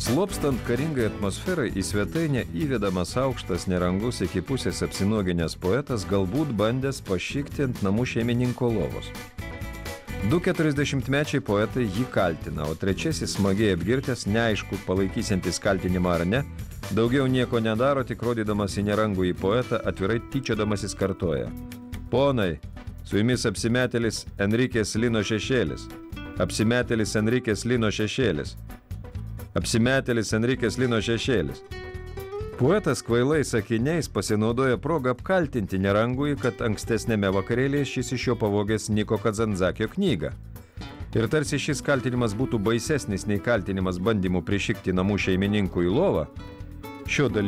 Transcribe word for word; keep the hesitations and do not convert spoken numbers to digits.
Slopstant karingai atmosferai į svetainę įvedamas aukštas nerangus iki pusės apsinuoginęs poetas galbūt bandęs pašikti ant namų šeimininko lovos. Du keturiasdešimtmečiai poetai jį kaltina, o trečiasis smagiai apgirtęs, neaišku, palaikysiantis kaltinimą ar ne, daugiau nieko nedaro, tik rodydamas į nerangų į poetą, atvirai tyčiodamasis kartoja. Ponai, su jumis apsimetėlis Enrikės Lino šešėlis. Apsimetėlis Enrikės Lino šešėlis. Apsimetėlis Enrikės Lino šešėlis. Poetas kvailais sakiniais pasinaudoja progą apkaltinti nerangui, kad ankstesnėme vakarėlėje šis iš jo pavogęs Niko Kadzandzakio knygą. Ir tarsi šis kaltinimas būtų baisesnis nei kaltinimas bandymų prišikti namų šeimininkų į lovą, šio dalyko